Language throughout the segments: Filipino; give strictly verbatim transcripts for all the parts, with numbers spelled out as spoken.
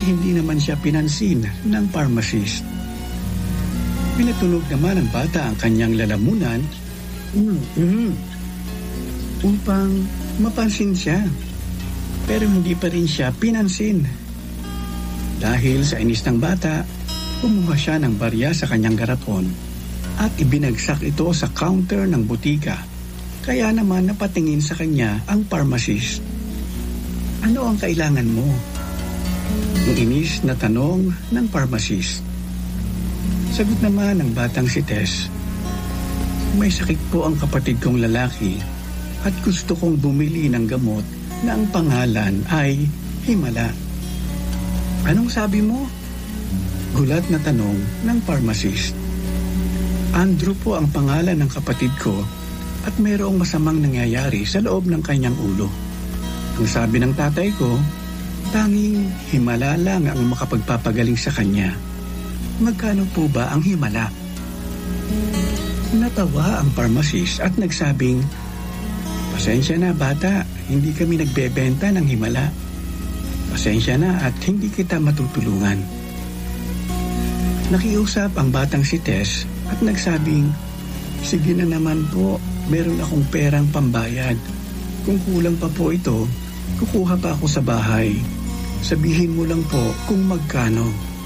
hindi naman siya pinansin ng pharmacist. Pinatunog naman ng bata ang kanyang lalamunan mm-hmm, upang mapansin siya. Pero hindi pa rin siya pinansin. Dahil sa inis ng bata, kumuha siya ng barya sa kanyang garapon at ibinagsak ito sa counter ng butika. Kaya naman napatingin sa kanya ang pharmacist. Ano ang kailangan mo? Ang inis na tanong ng pharmacist. Sagot naman ng batang si Tess. May sakit po ang kapatid kong lalaki at gusto kong bumili ng gamot na ang pangalan ay Himala. Anong sabi mo? Gulat na tanong ng pharmacist. Andrew po ang pangalan ng kapatid ko at mayroong masamang nangyayari sa loob ng kanyang ulo. Ang sabi ng tatay ko, tanging Himala lang ang makapagpapagaling sa kanya. Magkano po ba ang Himala? Natawa ang pharmacist at nagsabing, pasensya na bata, hindi kami nagbebenta ng Himala. Pasensya na at hindi kita matutulungan. Nakiusap ang batang si Tess at nagsabing, sige na naman po, meron akong perang pambayad. Kung kulang pa po ito, kukuha pa ako sa bahay. Sabihin mo lang po kung magkano.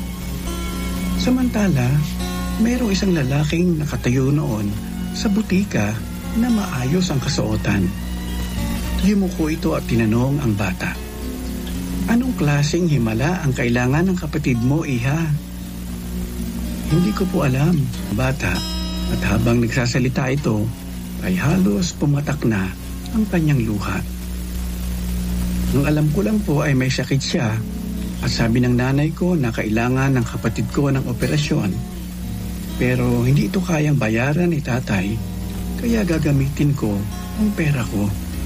Samantala, mayroong isang lalaking nakatayo noon sa butika na maayos ang kasuotan. Yumuko ito at tinanong ang bata, anong klaseng Himala ang kailangan ng kapatid mo, iha? Hindi ko po alam, bata, at habang nagsasalita ito, ay halos pumatak na ang kanyang luha. Ang alam ko lang po ay may sakit siya at sabi ng nanay ko na kailangan ng kapatid ko ng operasyon. Pero hindi ito kayang bayaran ni tatay, kaya gagamitin ko ang pera ko.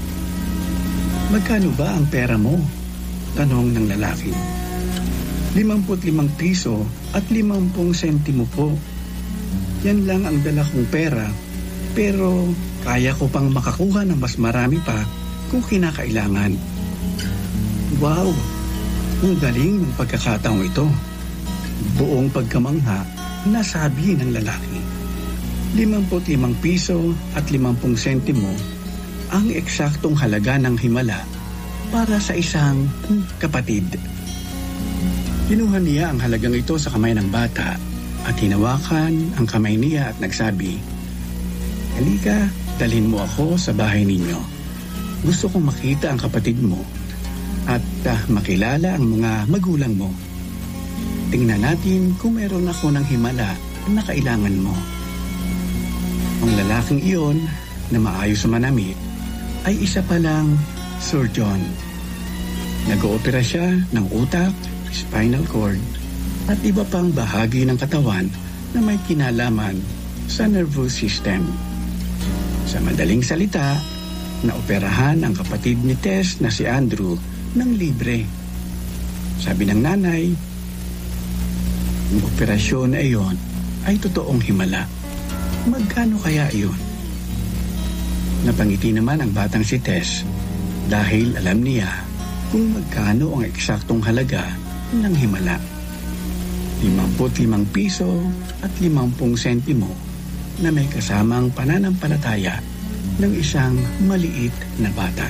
Magkano ba ang pera mo? Tanong ng lalaki. Limamput limang piso at limampung sentimo po. Yan lang ang dala kong pera, pero kaya ko pang makakuha ng mas marami pa kung kinakailangan. Wow! Ang galing ng pagkakataong ito. Buong pagkamangha, nasabi ng lalaki. Limamput limang piso at limampung sentimo ang eksaktong halaga ng Himala para sa isang kapatid. Kinuha niya ang halagang ito sa kamay ng bata at hinawakan ang kamay niya at nagsabi, halika, dalhin mo ako sa bahay ninyo. Gusto kong makita ang kapatid mo at uh, makilala ang mga magulang mo. Tingnan natin kung meron ako ng Himala na kailangan mo. Ang lalaking iyon na maayos manamit ay isa palang surgeon. Nag-oopera siya ng utak, spinal cord, at iba pang bahagi ng katawan na may kinalaman sa nervous system. Sa madaling salita, naoperahan ang kapatid ni Tess na si Andrew ng libre. Sabi ng nanay, ang operasyon na iyon ay totoong Himala. Magkano kaya iyon? Napangiti naman ang batang si Tess dahil alam niya kung magkano ang eksaktong halaga ng Himala. Limamput limang piso at limampung sentimo na may kasamang pananampalataya ng isang maliit na bata.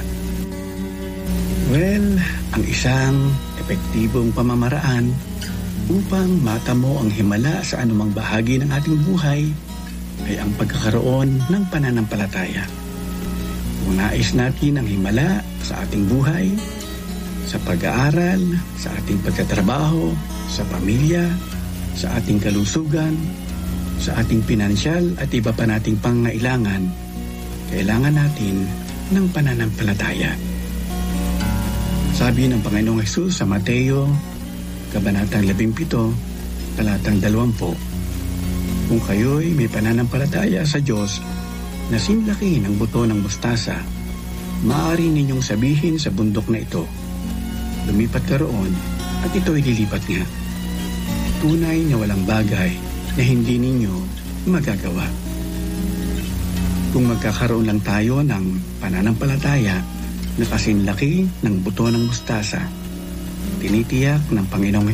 Well, ang isang epektibong pamamaraan upang matamo ang Himala sa anumang bahagi ng ating buhay ay ang pagkakaroon ng pananampalataya. Kung nais natin ang Himala sa ating buhay, sa pag-aaral, sa ating pagtatrabaho, sa pamilya, sa ating kalusugan, sa ating pinansyal at iba pa nating pangailangan, kailangan natin ng pananampalataya. Sabi ng Panginoong Hesus sa Mateo, Kabanatang labing-pito, talatang dalawampu, kung kayo'y may pananampalataya sa Diyos na sinlaki ng buto ng mustasa, maaari ninyong sabihin sa bundok na ito, lumipat ka roon at ito'y lilipat nga. Tunay na walang bagay na hindi ninyo magagawa. Kung magkakaroon lang tayo ng pananampalataya na kasinlaki ng buto ng mustasa, tinitiyak ng Panginoong